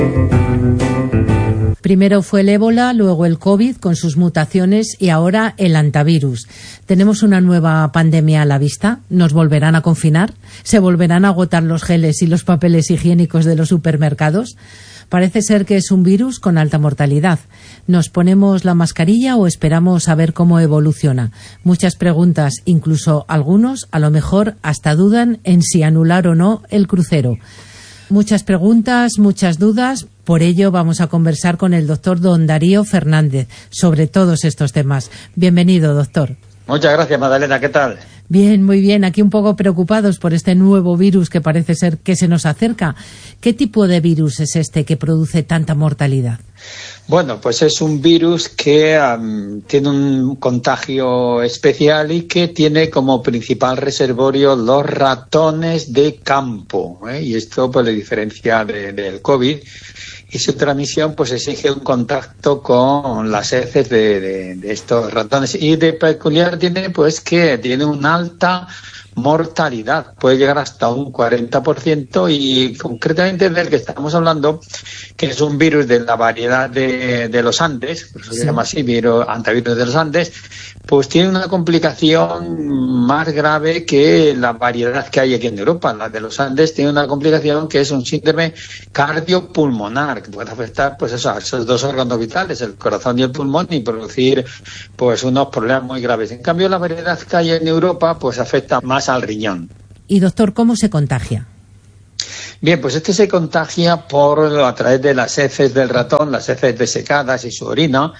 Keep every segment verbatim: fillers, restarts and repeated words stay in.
Primero fue el ébola, luego el COVID con sus mutaciones y ahora el hantavirus. ¿Tenemos una nueva pandemia a la vista? ¿Nos volverán a confinar? ¿Se volverán a agotar los geles y los papeles higiénicos de los supermercados? Parece ser que es un virus con alta mortalidad. ¿Nos ponemos la mascarilla o esperamos a ver cómo evoluciona? Muchas preguntas, incluso algunos a lo mejor hasta dudan en si anular o no el crucero. Muchas preguntas, muchas dudas. Por ello vamos a conversar con el doctor don Darío Fernández sobre todos estos temas. Bienvenido, doctor. Muchas gracias, Magdalena. ¿Qué tal? Bien, muy bien. Aquí un poco preocupados por este nuevo virus que parece ser que se nos acerca. ¿Qué tipo de virus es este que produce tanta mortalidad? Bueno, pues es un virus que um, tiene un contagio especial y que tiene como principal reservorio los ratones de campo, ¿eh? Y esto pues le diferencia de, del COVID. Y su transmisión pues exige un contacto con las heces de, de, de estos ratones. Y de peculiar tiene pues que tiene una alta mortalidad, puede llegar hasta un cuarenta por ciento, y concretamente del que estamos hablando, que es un virus de la variedad de, de los Andes, por eso se llama así, virus, antivirus de los Andes, pues tiene una complicación más grave que la variedad que hay aquí en Europa. La de los Andes tiene una complicación que es un síndrome cardiopulmonar, que puede afectar pues eso, a esos dos órganos vitales, el corazón y el pulmón, y producir pues unos problemas muy graves. En cambio, la variedad que hay en Europa pues afecta más al riñón. Y doctor, ¿cómo se contagia? Bien, pues este se contagia por a través de las heces del ratón, las heces desecadas y su orina,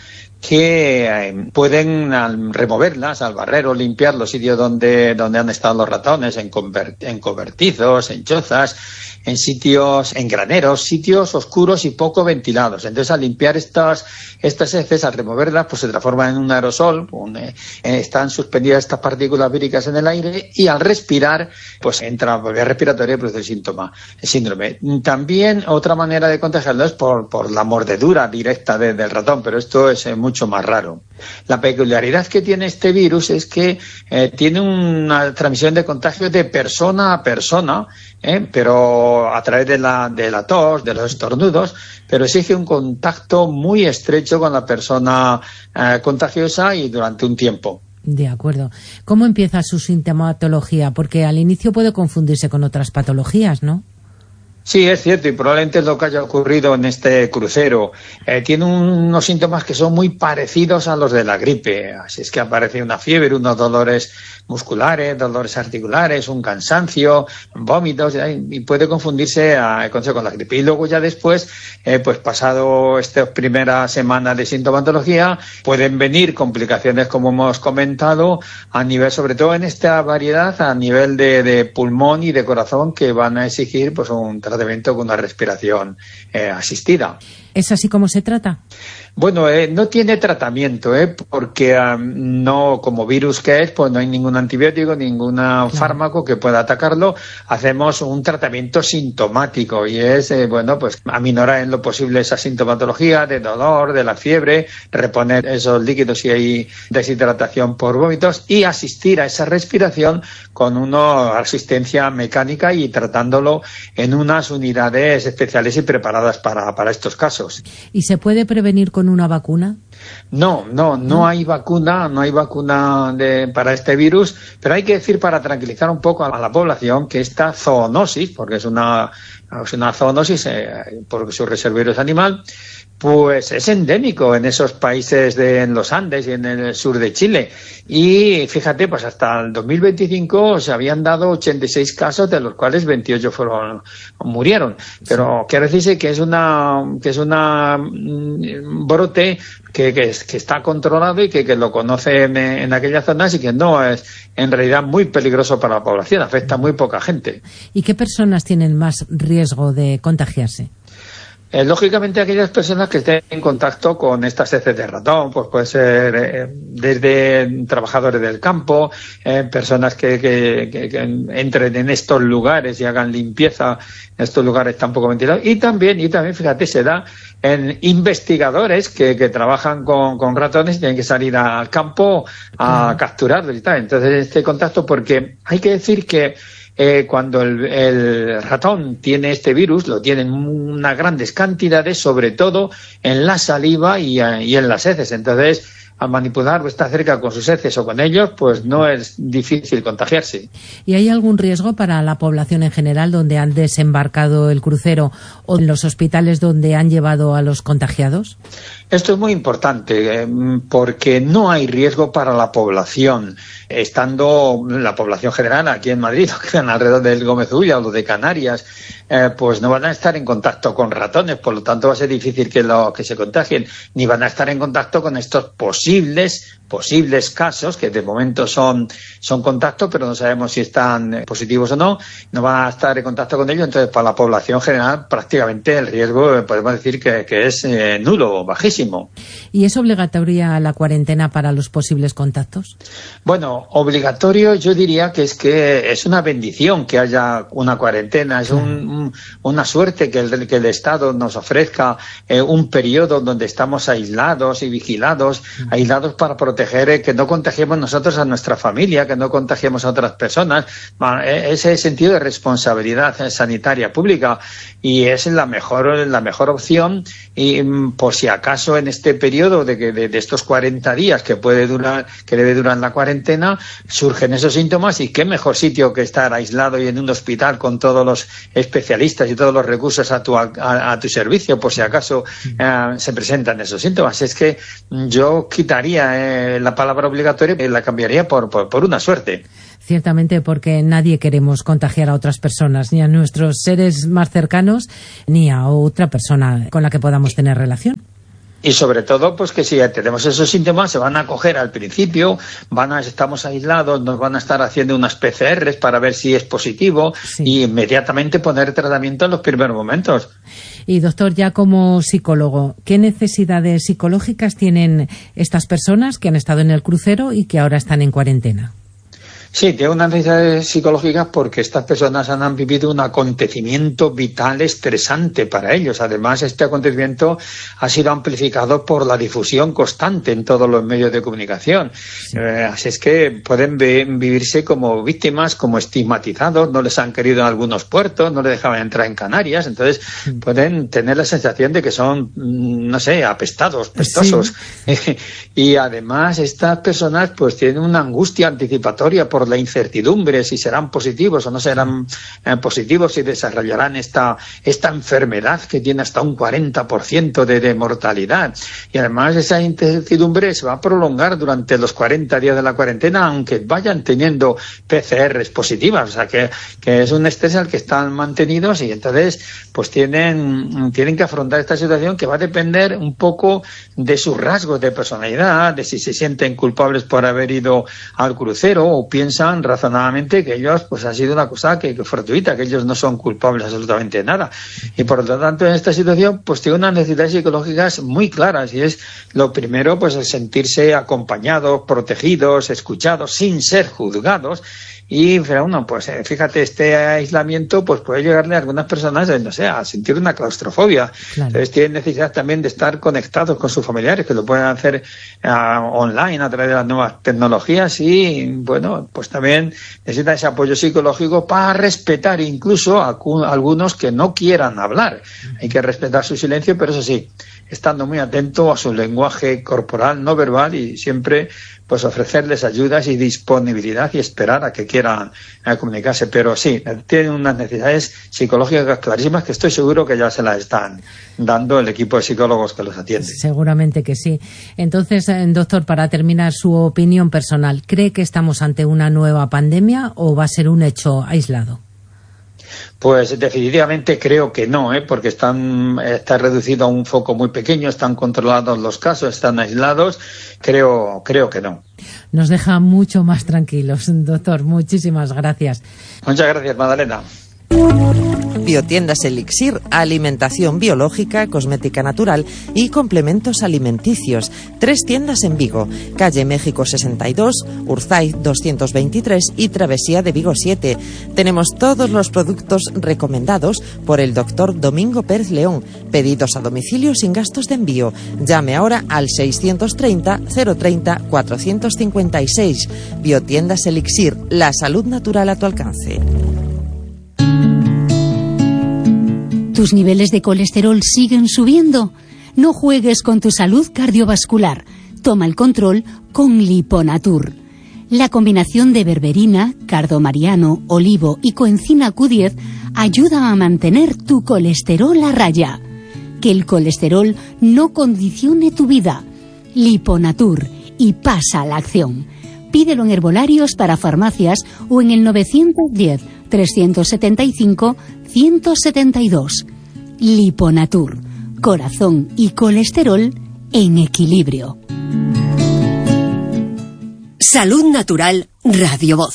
que eh, pueden, al removerlas, al barrer o limpiar los sitios donde, donde han estado los ratones, en, conver, en cobertizos, en chozas, en sitios, en graneros, sitios oscuros y poco ventilados. Entonces, al limpiar estas, estas heces, al removerlas, pues se transforman en un aerosol, un, eh, están suspendidas estas partículas víricas en el aire, y al respirar, pues entra por vía respiratoria y produce el síntoma, el síndrome. También otra manera de contagiarlo es por, por la mordedura directa de, del ratón, pero esto es eh, mucho más raro. La peculiaridad que tiene este virus es que eh, tiene una transmisión de contagio de persona a persona, eh, pero a través de la, de la tos, de los estornudos, pero exige un contacto muy estrecho con la persona eh, contagiosa y durante un tiempo. De acuerdo. ¿Cómo empieza su sintomatología? Porque al inicio puede confundirse con otras patologías, ¿no? Sí, es cierto, y probablemente es lo que haya ocurrido en este crucero. Eh, tiene unos síntomas que son muy parecidos a los de la gripe. Así es que aparece una fiebre, unos dolores musculares, dolores articulares, un cansancio, vómitos, y puede confundirse a, con la gripe. Y luego ya después, eh, pues pasado estas primeras semanas de sintomatología, pueden venir complicaciones, como hemos comentado, a nivel, sobre todo en esta variedad, a nivel de, de pulmón y de corazón, que van a exigir pues un tratamiento con una respiración eh, asistida. ¿Es así como se trata? Bueno, eh, no tiene tratamiento, eh, porque um, no, como virus que es, pues no hay ningún antibiótico, ningún claro. fármaco que pueda atacarlo. Hacemos un tratamiento sintomático y es, eh, bueno, pues aminorar en lo posible esa sintomatología de dolor, de la fiebre, reponer esos líquidos si hay deshidratación por vómitos y asistir a esa respiración con una asistencia mecánica y tratándolo en unas unidades especiales y preparadas para, para estos casos. ¿Y se puede prevenir con una vacuna? No, no, no hay vacuna, no hay vacuna de, para este virus, pero hay que decir, para tranquilizar un poco a la población, que esta zoonosis, porque es una, es una zoonosis, eh, porque su reservorio es animal, pues es endémico en esos países de en los Andes y en el sur de Chile. Y fíjate, pues hasta el dos mil veinticinco se habían dado ochenta y seis casos, de los cuales veintiocho fueron murieron. Pero quiero decirse que es una que es una um, brote que, que, que está controlado y que, que lo conocen en, en aquellas zonas, y que no es en realidad muy peligroso para la población, afecta a muy poca gente. ¿Y qué personas tienen más riesgo de contagiarse? Eh, lógicamente, aquellas personas que estén en contacto con estas heces de ratón, pues puede ser eh, desde trabajadores del campo, eh, personas que, que, que, que entren en estos lugares y hagan limpieza en estos lugares tan poco ventilados, y también, y también, fíjate, se da en investigadores que, que trabajan con, con ratones y tienen que salir al campo a capturarlos y tal. Entonces, este contacto, porque hay que decir que eh, cuando el, el ratón tiene este virus, lo tiene en unas grandes cantidades, sobre todo en la saliva y, y en las heces. Entonces, al manipular o estar cerca con sus heces o con ellos, pues no es difícil contagiarse. ¿Y hay algún riesgo para la población en general donde han desembarcado el crucero o en los hospitales donde han llevado a los contagiados? Esto es muy importante eh, porque no hay riesgo para la población. Estando la población general aquí en Madrid, que quedan alrededor del Gómez Ulla o de Canarias, eh, pues no van a estar en contacto con ratones, por lo tanto va a ser difícil que, lo, que se contagien, ni van a estar en contacto con estos posibles posibles casos, que de momento son, son contactos, pero no sabemos si están positivos o no, no van a estar en contacto con ellos. Entonces, para la población general, prácticamente el riesgo podemos decir que, que es eh, nulo, bajísimo. ¿Y es obligatoria la cuarentena para los posibles contactos? Bueno, obligatorio yo diría que es que es una bendición que haya una cuarentena, es un, un, una suerte que el, que el Estado nos ofrezca eh, un periodo donde estamos aislados y vigilados, aislados para proteger que no contagiemos nosotros a nuestra familia, que no contagiemos a otras personas. Ese sentido de responsabilidad sanitaria pública, y es la mejor la mejor opción. Y por si acaso en este periodo de, de, de estos cuarenta días que puede durar, que debe durar la cuarentena, surgen esos síntomas, y qué mejor sitio que estar aislado y en un hospital con todos los especialistas y todos los recursos a tu a, a tu servicio por si acaso eh, se presentan esos síntomas. Es que yo quitaría eh, la palabra obligatoria y la cambiaría por, por, por una suerte. Ciertamente, porque nadie queremos contagiar a otras personas, ni a nuestros seres más cercanos, ni a otra persona con la que podamos tener relación. Y sobre todo, pues que si tenemos esos síntomas, se van a coger al principio, van a, estamos aislados, nos van a estar haciendo unas P C Rs para ver si es positivo, sí, y inmediatamente poner tratamiento en los primeros momentos. Y doctor, ya como psicólogo, ¿qué necesidades psicológicas tienen estas personas que han estado en el crucero y que ahora están en cuarentena? Sí, tiene unas necesidades psicológicas porque estas personas han, han vivido un acontecimiento vital estresante para ellos. Además, este acontecimiento ha sido amplificado por la difusión constante en todos los medios de comunicación. Sí. Eh, así es que pueden vi- vivirse como víctimas, como estigmatizados, no les han querido en algunos puertos, no les dejaban entrar en Canarias, entonces sí, pueden tener la sensación de que son, no sé, apestados, pestosos. Sí. Y además, estas personas pues tienen una angustia anticipatoria por la incertidumbre si serán positivos o no serán eh, positivos, si desarrollarán esta esta enfermedad que tiene hasta un cuarenta por ciento de, de mortalidad. Y además esa incertidumbre se va a prolongar durante los cuarenta días de la cuarentena, aunque vayan teniendo P C Rs positivas. O sea que, que es un estrés al que están mantenidos, y entonces pues tienen, tienen que afrontar esta situación que va a depender un poco de sus rasgos de personalidad, de si se sienten culpables por haber ido al crucero o piensan piensan razonadamente que ellos pues ha sido una cosa que, que fortuita, que ellos no son culpables absolutamente de nada. Y por lo tanto en esta situación pues tiene unas necesidades psicológicas muy claras, y es lo primero pues el sentirse acompañados, protegidos, escuchados, sin ser juzgados. Y bueno, pues fíjate, este aislamiento pues puede llegarle a algunas personas, no sé, a sentir una claustrofobia. Claro. Entonces tienen necesidad también de estar conectados con sus familiares, que lo pueden hacer uh, online a través de las nuevas tecnologías, y bueno, pues también necesitan ese apoyo psicológico para respetar incluso a, a algunos que no quieran hablar. Hay que respetar su silencio, pero eso sí, estando muy atento a su lenguaje corporal no verbal, y siempre pues ofrecerles ayudas y disponibilidad y esperar a que quieran eh, comunicarse. Pero sí, tienen unas necesidades psicológicas clarísimas que estoy seguro que ya se las están dando el equipo de psicólogos que los atiende. Seguramente que sí. Entonces, doctor, para terminar, su opinión personal, ¿cree que estamos ante una nueva pandemia o va a ser un hecho aislado? Pues definitivamente creo que no, ¿eh? Porque están está reducido a un foco muy pequeño, están controlados los casos, están aislados. Creo, creo que no. Nos deja mucho más tranquilos, doctor. Muchísimas gracias. Muchas gracias, Magdalena. Biotiendas Elixir, alimentación biológica, cosmética natural y complementos alimenticios. Tres tiendas en Vigo, calle México sesenta y dos, Urzaiz doscientos veintitrés y Travesía de Vigo siete. Tenemos todos los productos recomendados por el doctor Domingo Pérez León. Pedidos a domicilio sin gastos de envío. Llame ahora al seiscientos treinta, cero treinta, cuatrocientos cincuenta y seis. Biotiendas Elixir, la salud natural a tu alcance. ¿Tus niveles de colesterol siguen subiendo? No juegues con tu salud cardiovascular. Toma el control con Liponatur. La combinación de berberina, cardomariano, olivo y coenzima Q diez ayuda a mantener tu colesterol a raya. Que el colesterol no condicione tu vida. Liponatur, y pasa a la acción. Pídelo en herbolarios para farmacias o en el nueve uno cero, tres siete cinco, uno siete dos. Liponatur, corazón y colesterol en equilibrio. Salud Natural, Radio Voz.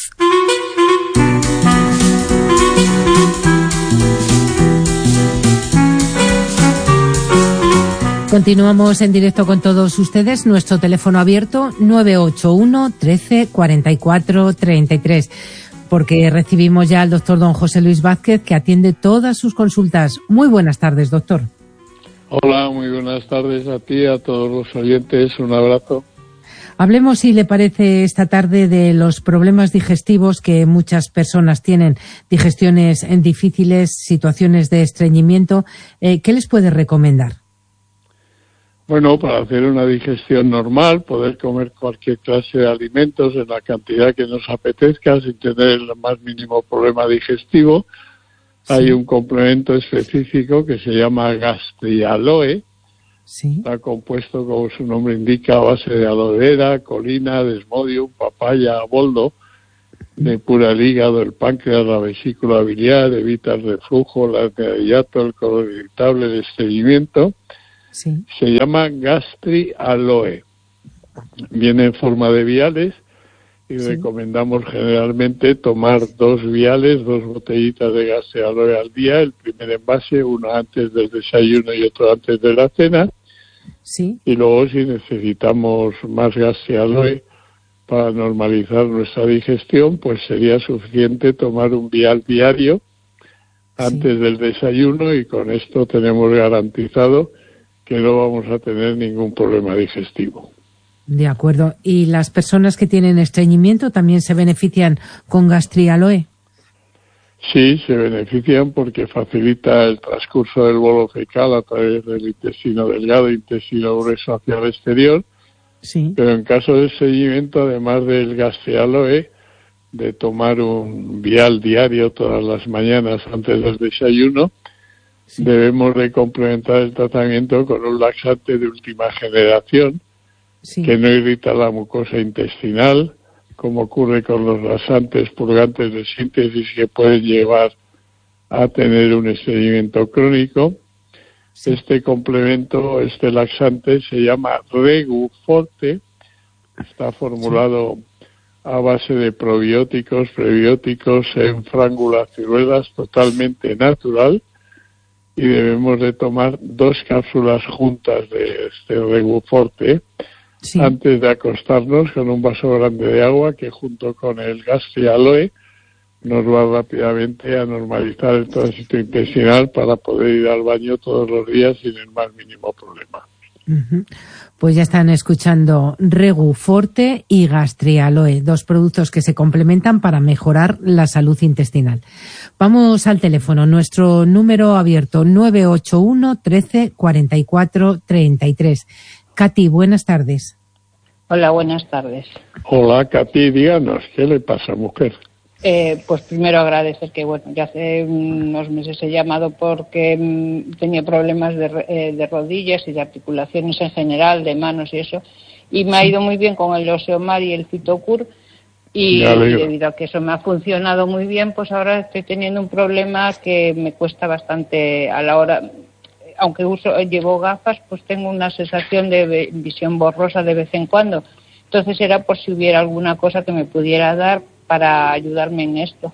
Continuamos en directo con todos ustedes. Nuestro teléfono abierto nueve ocho uno, trece, cuarenta y cuatro, treinta y tres. Porque recibimos ya al doctor don José Luis Vázquez, que atiende todas sus consultas. Muy buenas tardes, doctor. Hola, muy buenas tardes a ti, a todos los oyentes. Un abrazo. Hablemos, si le parece, esta tarde de los problemas digestivos que muchas personas tienen, digestiones difíciles, situaciones de estreñimiento. Eh, ¿Qué les puede recomendar? Bueno, para hacer una digestión normal, poder comer cualquier clase de alimentos en la cantidad que nos apetezca sin tener el más mínimo problema digestivo. Sí. Hay un complemento específico que se llama Gastrialoe. Sí. Está compuesto, como su nombre indica, a base de aloe vera, colina, desmodium, papaya, boldo, depura el hígado, el páncreas, la vesícula biliar, evita el reflujo, el antihiato, el colon irritable, el estreñimiento. Sí. Se llama Gastrialoe. Viene en forma de viales y sí. recomendamos generalmente tomar dos viales, dos botellitas de Gastrialoe al día, el primer envase, uno antes del desayuno y otro antes de la cena. Sí. Y luego, si necesitamos más Gastrialoe para normalizar nuestra digestión, pues sería suficiente tomar un vial diario antes sí. del desayuno, y con esto tenemos garantizado que no vamos a tener ningún problema digestivo. De acuerdo. ¿Y las personas que tienen estreñimiento también se benefician con Gastrialoe? Sí, se benefician porque facilita el transcurso del bolo fecal a través del intestino delgado, intestino grueso hacia el exterior. Sí. Pero en caso de estreñimiento, además del Gastrialoe, de tomar un vial diario todas las mañanas antes del desayuno, sí. debemos de complementar el tratamiento con un laxante de última generación, sí. que no irrita la mucosa intestinal, como ocurre con los laxantes purgantes de síntesis que pueden llevar a tener un estreñimiento crónico. Sí. Este complemento, este laxante, se llama Reguforte, está formulado sí. a base de probióticos, prebióticos en frangulaciruelas, totalmente natural, y debemos de tomar dos cápsulas juntas de este Reguforte sí. antes de acostarnos, con un vaso grande de agua que junto con el Gastrialoe nos va rápidamente a normalizar el tránsito intestinal para poder ir al baño todos los días sin el más mínimo problema. Uh-huh. Pues ya están escuchando Reguforte y Gastrialoe, dos productos que se complementan para mejorar la salud intestinal. Vamos al teléfono, nuestro número abierto nueve ocho uno, trece, cuarenta y cuatro, treinta y tres. Katy, buenas tardes. Hola, buenas tardes. Hola, Katy, díganos, ¿qué le pasa, mujer? Eh, pues primero agradecer que, bueno, ya hace unos meses he llamado porque mmm, tenía problemas de, eh, de rodillas y de articulaciones en general, de manos y eso, y me ha ido muy bien con el Osteomar y el Fitocur, y, y debido a que eso me ha funcionado muy bien, pues ahora estoy teniendo un problema que me cuesta bastante a la hora, aunque uso llevo gafas, pues tengo una sensación de visión borrosa de vez en cuando. Entonces era por si hubiera alguna cosa que me pudiera dar para ayudarme en esto.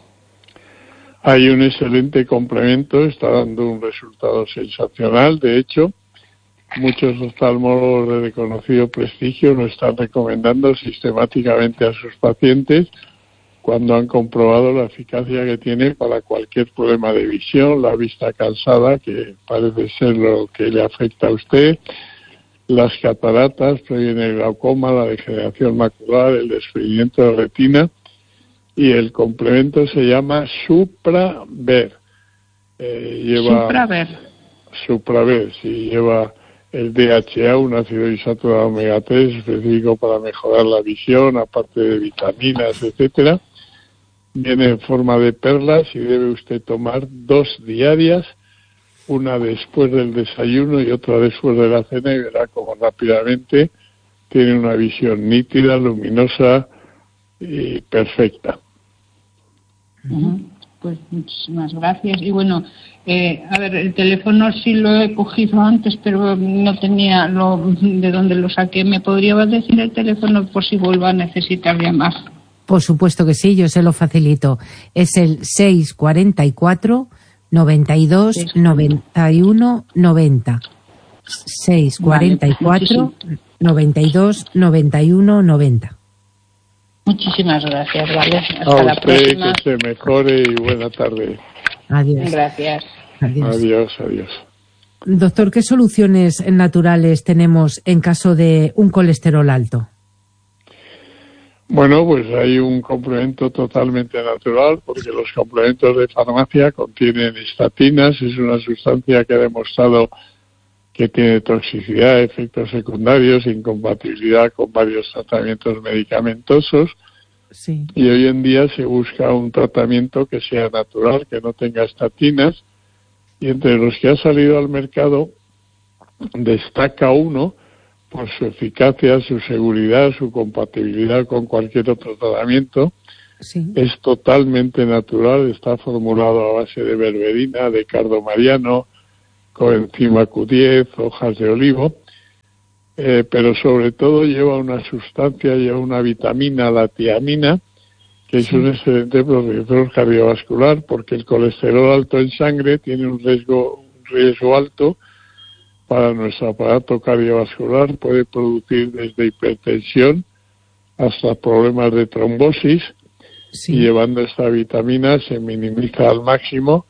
Hay un excelente complemento, está dando un resultado sensacional. De hecho, muchos oftalmólogos de reconocido prestigio lo están recomendando sistemáticamente a sus pacientes cuando han comprobado la eficacia que tiene para cualquier problema de visión, la vista cansada, que parece ser lo que le afecta a usted, las cataratas, previene el glaucoma, la degeneración macular, el desprendimiento de retina, y el complemento se llama Supraver. eh, lleva... Supraver. Supraver, sí, lleva el D H A, un ácido insaturado omega tres, específico para mejorar la visión, aparte de vitaminas, etcétera. Viene en forma de perlas y debe usted tomar dos diarias, una después del desayuno y otra después de la cena, y verá cómo rápidamente tiene una visión nítida, luminosa y perfecta. Uh-huh. Pues muchísimas gracias. Y bueno, eh, a ver, el teléfono sí lo he cogido antes, pero no tenía lo de dónde lo saqué. ¿Me podría decir el teléfono por si vuelvo a necesitar llamar? Por supuesto que sí, yo se lo facilito. Es el seis cuatro cuatro, noventa y dos, noventa y uno, noventa. seis cuatro cuatro, noventa y dos, noventa y uno, noventa. Muchísimas gracias, vale. Hasta a la usted, próxima. que se mejore y buena tarde. Adiós. Gracias. Adiós. Adiós, adiós. Doctor, ¿qué soluciones naturales tenemos en caso de un colesterol alto? Bueno, pues hay un complemento totalmente natural, porque los complementos de farmacia contienen estatinas, es una sustancia que ha demostrado que tiene toxicidad, efectos secundarios, incompatibilidad con varios tratamientos medicamentosos. Sí. Y hoy en día se busca un tratamiento que sea natural, que no tenga estatinas, y entre los que ha salido al mercado destaca uno por su eficacia, su seguridad, su compatibilidad con cualquier otro tratamiento. Sí. Es totalmente natural, está formulado a base de berberina, de cardomariano, coenzima Q diez, hojas de olivo, eh, pero sobre todo lleva una sustancia, lleva una vitamina, la tiamina, que es un excelente protector cardiovascular, porque el colesterol alto en sangre tiene un riesgo, un riesgo alto para nuestro aparato cardiovascular, puede producir desde hipertensión hasta problemas de trombosis, sí. Y llevando esta vitamina se minimiza al máximo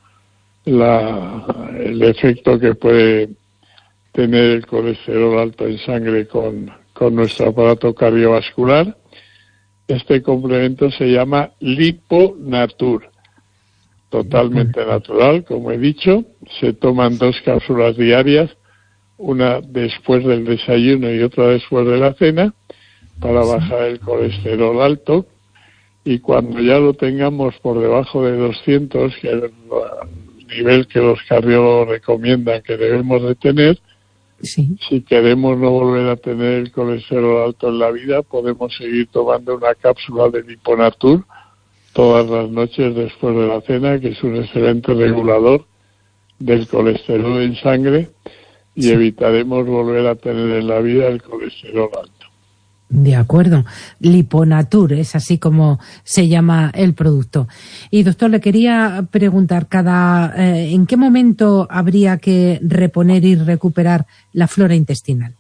la, el efecto que puede tener el colesterol alto en sangre con, con nuestro aparato cardiovascular. Este complemento se llama Liponatur, totalmente natural, como he dicho. Se toman dos cápsulas diarias, una después del desayuno y otra después de la cena, para bajar el colesterol alto. Y cuando ya lo tengamos por debajo de doscientos, que es el nivel que los cardiólogos recomiendan que debemos de tener, sí. Si queremos no volver a tener el colesterol alto en la vida, podemos seguir tomando una cápsula de Liponatur todas las noches después de la cena, que es un excelente regulador del colesterol en sangre, y sí. Evitaremos volver a tener en la vida el colesterol alto. De acuerdo. Liponatur, es así como se llama el producto. Y doctor, le quería preguntar, cada eh, ¿en qué momento habría que reponer y recuperar la flora intestinal?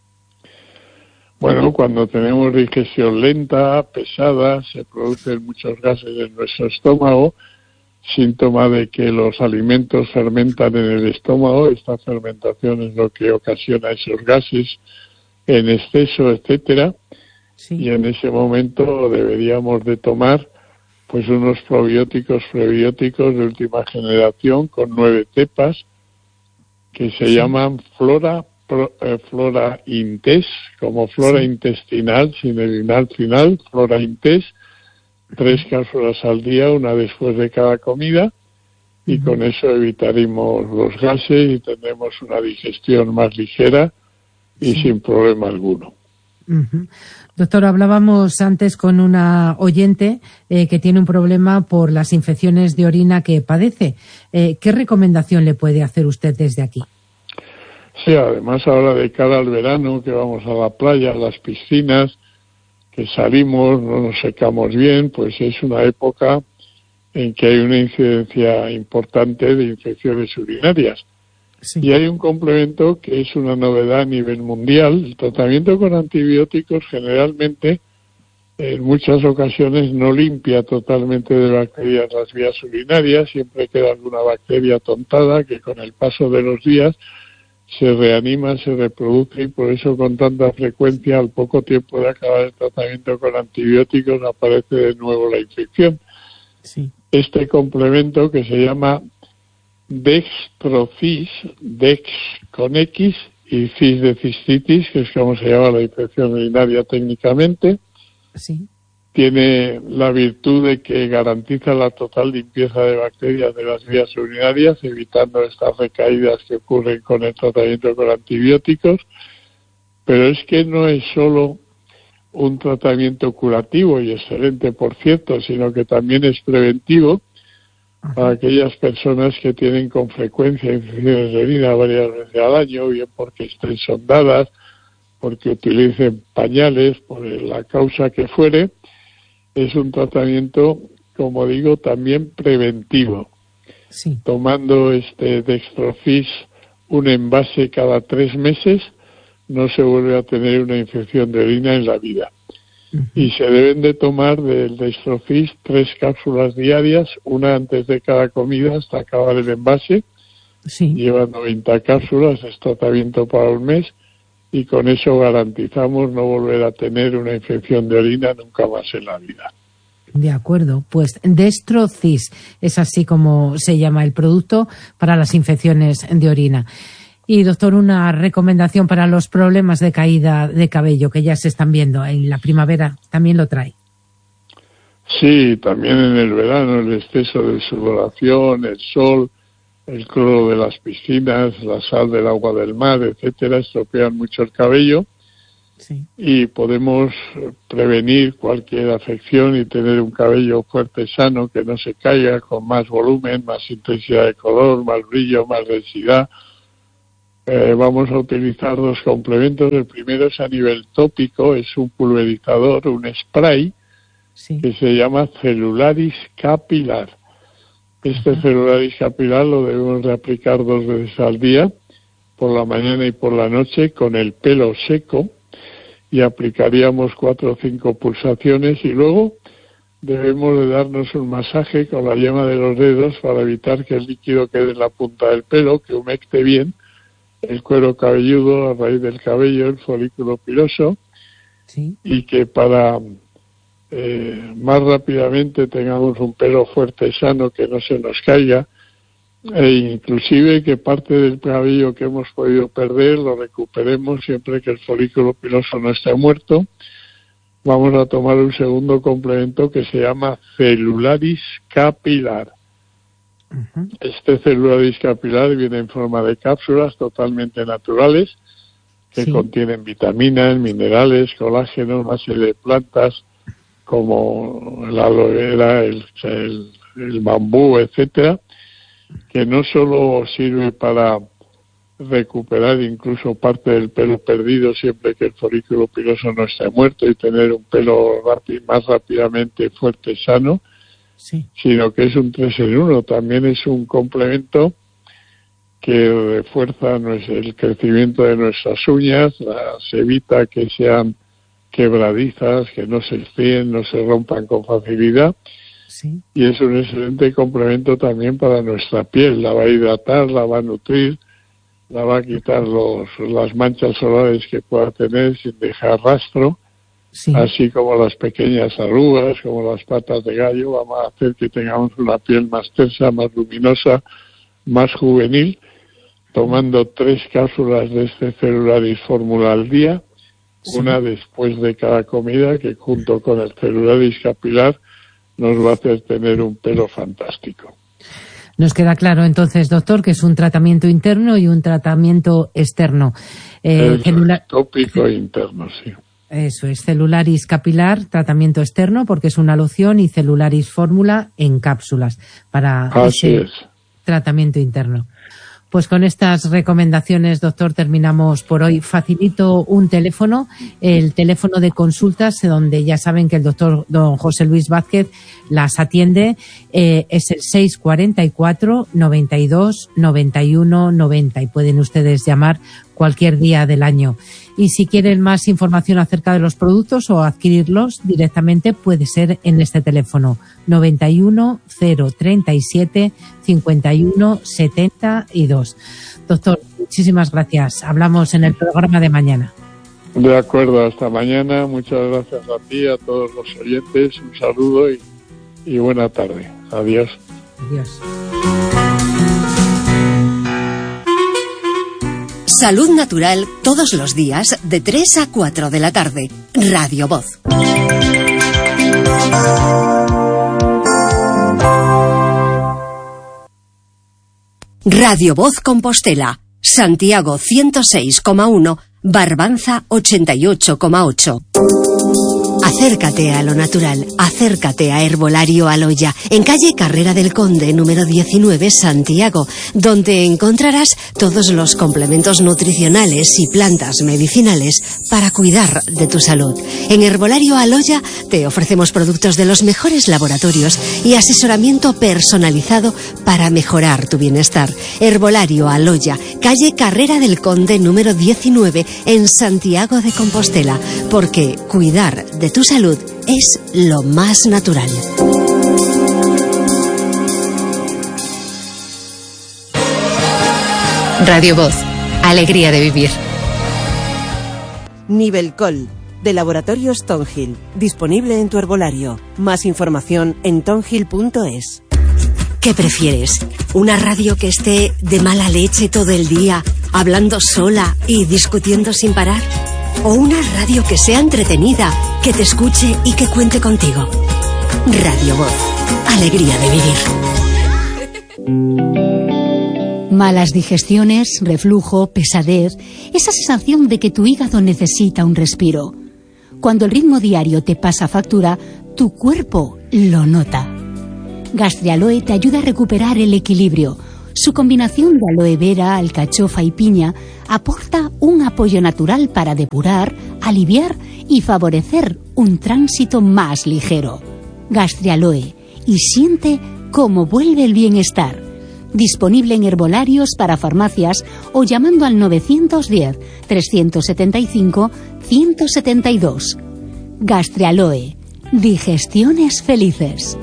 Bueno, cuando tenemos digestión lenta, pesada, se producen muchos gases en nuestro estómago, síntoma de que los alimentos fermentan en el estómago. Esta fermentación es lo que ocasiona esos gases en exceso, etcétera. Sí. Y en ese momento deberíamos de tomar pues unos probióticos, prebióticos de última generación con nueve cepas que se sí. llaman Flora pro, eh, Flora Intes, como flora sí. intestinal, sin el inal final, Flora Intes, tres cápsulas al día, una después de cada comida, y uh-huh. con eso evitaremos los gases y tendremos una digestión más ligera y sí. sin problema alguno. Uh-huh. Doctor, hablábamos antes con una oyente eh, que tiene un problema por las infecciones de orina que padece. Eh, ¿Qué recomendación le puede hacer usted desde aquí? Sí, además ahora de cara al verano, que vamos a la playa, a las piscinas, que salimos, no nos secamos bien, pues es una época en que hay una incidencia importante de infecciones urinarias. Sí. Y hay un complemento que es una novedad a nivel mundial. El tratamiento con antibióticos generalmente, en muchas ocasiones, no limpia totalmente de bacterias las vías urinarias. Siempre queda alguna bacteria tontada que con el paso de los días se reanima, se reproduce, y por eso con tanta frecuencia, al poco tiempo de acabar el tratamiento con antibióticos, aparece de nuevo la infección. Sí. Este complemento, que se llama dextrocis, dex con X y cis de cistitis, que es como se llama la infección urinaria técnicamente. Sí. Tiene la virtud de que garantiza la total limpieza de bacterias de las vías urinarias, evitando estas recaídas que ocurren con el tratamiento con antibióticos. Pero es que no es solo un tratamiento curativo, y excelente por cierto, sino que también es preventivo para aquellas personas que tienen con frecuencia infecciones de orina varias veces al año, bien porque estén sondadas, porque utilicen pañales, por la causa que fuere. Es un tratamiento, como digo, también preventivo. Sí. Tomando este Dextrofis, un envase cada tres meses, no se vuelve a tener una infección de orina en la vida. Uh-huh. Y se deben de tomar del Dextrofis tres cápsulas diarias, una antes de cada comida hasta acabar el envase. Sí. Lleva noventa cápsulas, es tratamiento para un mes, y con eso garantizamos no volver a tener una infección de orina nunca más en la vida. De acuerdo, pues Dextrocis es así como se llama el producto para las infecciones de orina. Y doctor, una recomendación para los problemas de caída de cabello que ya se están viendo en la primavera, también lo trae. Sí, también en el verano, el exceso de sudoración, el sol, el cloro de las piscinas, la sal del agua del mar, etcétera, estropean mucho el cabello. Sí. Y podemos prevenir cualquier afección y tener un cabello fuerte, sano, que no se caiga, con más volumen, más intensidad de color, más brillo, más densidad. Eh, vamos a utilizar dos complementos. El primero es a nivel tópico, es un pulverizador, un spray, sí, que se llama Celularis Capilar. Este uh-huh. Celularis Capilar lo debemos de aplicar dos veces al día, por la mañana y por la noche, con el pelo seco, y aplicaríamos cuatro o cinco pulsaciones, y luego debemos de darnos un masaje con la yema de los dedos para evitar que el líquido quede en la punta del pelo, que humecte bien el cuero cabelludo, a raíz del cabello, el folículo piloso, sí, y que para eh, más rápidamente tengamos un pelo fuerte, sano, que no se nos caiga, e inclusive que parte del cabello que hemos podido perder lo recuperemos siempre que el folículo piloso no esté muerto. Vamos a tomar un segundo complemento que se llama Celularis Capilar. Uh-huh. Este Celularis Capilar viene en forma de cápsulas totalmente naturales que sí. contienen vitaminas, minerales, colágeno, una serie de plantas como la aloe vera, el, el, el bambú, etcétera, que no solo sirve para recuperar incluso parte del pelo perdido siempre que el folículo piloso no esté muerto y tener un pelo rápido, más rápidamente fuerte, sano, sí. sino que es un tres en uno, también es un complemento que refuerza el crecimiento de nuestras uñas, las evita que sean quebradizas, que no se estríen, no se rompan con facilidad. Sí. Y es un excelente complemento también para nuestra piel, la va a hidratar, la va a nutrir, la va a quitar los, las manchas solares que pueda tener sin dejar rastro, sí. así como las pequeñas arrugas, como las patas de gallo, vamos a hacer que tengamos una piel más tersa, más luminosa, más juvenil, tomando tres cápsulas de este Celularis Fórmula al día, sí. una después de cada comida, que junto con el Celularis Capilar nos va a hacer tener un pelo fantástico. Nos queda claro entonces, doctor, que es un tratamiento interno y un tratamiento externo. Eh, celula... Tópico e interno, sí. Eso es, Celularis Capilar, tratamiento externo, porque es una loción, y Celularis Fórmula en cápsulas para Así ese es. tratamiento interno. Pues con estas recomendaciones, doctor, terminamos por hoy. Facilito un teléfono, el teléfono de consultas, donde ya saben que el doctor don José Luis Vázquez las atiende, eh, es el seis cuatro cuatro, noventa y dos, noventa y uno, noventa, y pueden ustedes llamar cualquier día del año. Y si quieren más información acerca de los productos o adquirirlos directamente, puede ser en este teléfono noventa y uno, cero treinta y siete, cincuenta y uno, setenta y dos. Doctor, muchísimas gracias. Hablamos en el programa de mañana. De acuerdo, hasta mañana. Muchas gracias a ti, a todos los oyentes. Un saludo y, y buena tarde. Adiós. Adiós. Salud Natural todos los días de tres a cuatro de la tarde. Radio Voz. Radio Voz Compostela. Santiago ciento seis coma uno, Barbanza ochenta y ocho coma ocho. Acércate a lo natural, acércate a Herbolario Aloya, en calle Carrera del Conde, número diecinueve, Santiago, donde encontrarás todos los complementos nutricionales y plantas medicinales para cuidar de tu salud. En Herbolario Aloya te ofrecemos productos de los mejores laboratorios y asesoramiento personalizado para mejorar tu bienestar. Herbolario Aloya, calle Carrera del Conde, número diecinueve, en Santiago de Compostela, porque cuidar de tu salud es lo más natural. Radio Voz, alegría de vivir. Nivelcol, de Laboratorios Tongill, disponible en tu herbolario. Más información en tongill punto es. ¿Qué prefieres? ¿Una radio que esté de mala leche todo el día, hablando sola y discutiendo sin parar? ¿O una radio que sea entretenida, que te escuche y que cuente contigo? Radio Voz, alegría de vivir. Malas digestiones, reflujo, pesadez, esa sensación de que tu hígado necesita un respiro. Cuando el ritmo diario te pasa factura, tu cuerpo lo nota. Gastrialoe te ayuda a recuperar el equilibrio. Su combinación de aloe vera, alcachofa y piña aporta un apoyo natural para depurar, aliviar y favorecer un tránsito más ligero. Gastrialoe, y siente cómo vuelve el bienestar. Disponible en herbolarios para farmacias o llamando al novecientos diez, trescientos setenta y cinco, ciento setenta y dos. Gastrialoe, digestiones felices.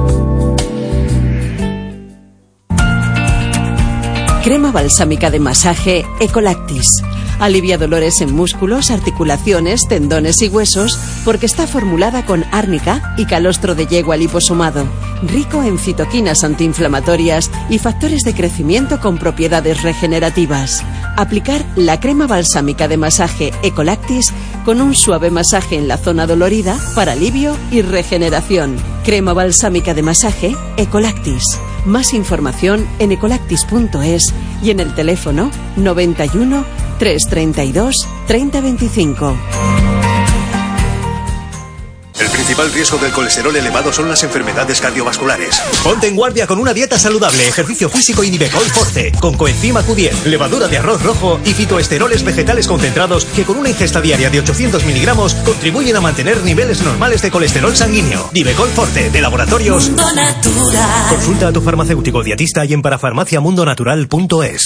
Crema balsámica de masaje Ecolactis. Alivia dolores en músculos, articulaciones, tendones y huesos porque está formulada con árnica y calostro de yegua liposomado, rico en citoquinas antiinflamatorias y factores de crecimiento con propiedades regenerativas. Aplicar la crema balsámica de masaje Ecolactis con un suave masaje en la zona dolorida para alivio y regeneración. Crema balsámica de masaje Ecolactis. Más información en ecolactis punto es y en el teléfono noventa y uno, trescientos treinta y dos, treinta veinticinco. El principal riesgo del colesterol elevado son las enfermedades cardiovasculares. Ponte en guardia con una dieta saludable, ejercicio físico y Nivecol Forte, con coenzima Q diez, levadura de arroz rojo y fitoesteroles vegetales concentrados que con una ingesta diaria de ochocientos miligramos contribuyen a mantener niveles normales de colesterol sanguíneo. Nivecol Forte, de Laboratorios Mundo Natural. Consulta a tu farmacéutico dietista y en parafarmaciamundonatural punto es.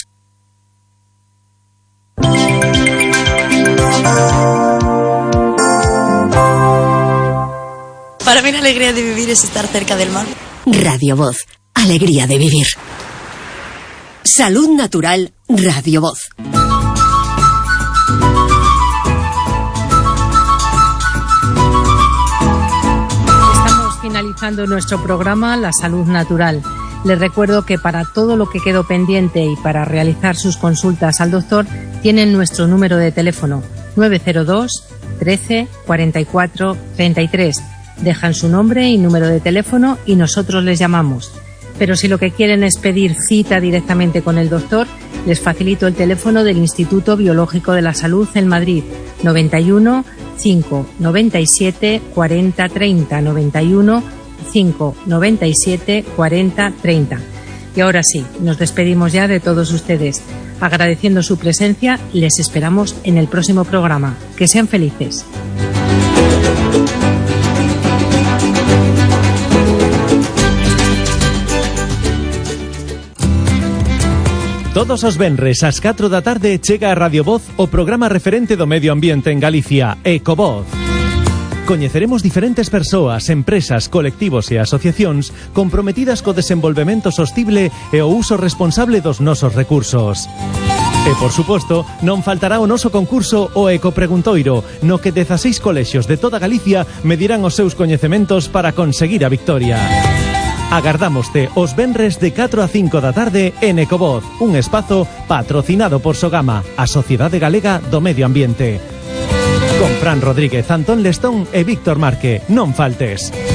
Para mí la alegría de vivir es estar cerca del mar. Radio Voz, alegría de vivir. Salud Natural, Radio Voz. Estamos finalizando nuestro programa La Salud Natural. Les recuerdo que para todo lo que quedó pendiente y para realizar sus consultas al doctor, tienen nuestro número de teléfono nueve cero dos, trece, cuarenta y cuatro, treinta y tres. Dejan su nombre y número de teléfono y nosotros les llamamos. Pero si lo que quieren es pedir cita directamente con el doctor, les facilito el teléfono del Instituto Biológico de la Salud en Madrid, noventa y uno, cinco, noventa y siete, cuarenta, treinta, noventa y uno, cinco, noventa y siete, cuarenta, treinta. Y ahora sí, nos despedimos ya de todos ustedes. Agradeciendo su presencia, les esperamos en el próximo programa. Que sean felices. Todos os venres ás catro da tarde chega a Radio Voz o programa referente do medio ambiente en Galicia, Ecovoz. Coñeceremos diferentes persoas, empresas, colectivos e asociacións comprometidas co desenvolvemento sostible e o uso responsable dos nosos recursos. E, por suposto, non faltará o noso concurso o Ecopreguntoiro, no que dezaseis colexios de toda Galicia medirán os seus coñecementos para conseguir a victoria. Agardámoste os venres de catro a cinco da tarde en Ecovoz, un espazo patrocinado por Sogama, a Sociedade Galega do Medio Ambiente. Con Fran Rodríguez, Antón Lestón e Víctor Marque. Non faltes.